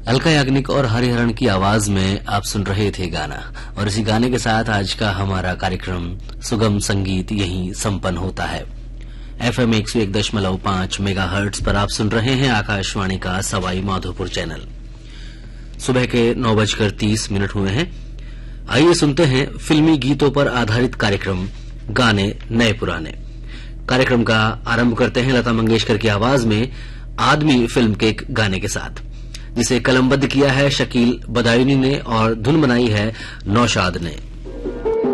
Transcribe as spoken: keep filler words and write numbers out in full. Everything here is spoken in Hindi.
अलका याग्निक और हरिहरन की आवाज में आप सुन रहे थे गाना, और इसी गाने के साथ आज का हमारा कार्यक्रम सुगम संगीत यहीं संपन्न होता है। एफएम एक सौ एक दशमलव पांच मेगा हर्ट्ज पर आप सुन रहे हैं आकाशवाणी का सवाई माधोपुर चैनल। सुबह के नौ बजकर तीस मिनट हुए हैं। आइए सुनते हैं फिल्मी गीतों पर आधारित कार्यक्रम गाने नए पुराने। कार्यक्रम का आरंभ करते हैं लता मंगेशकर की आवाज में आदमी फिल्म के एक गाने के साथ, जिसे कलमबद्ध किया है शकील बदायूनी ने और धुन बनाई है नौशाद ने।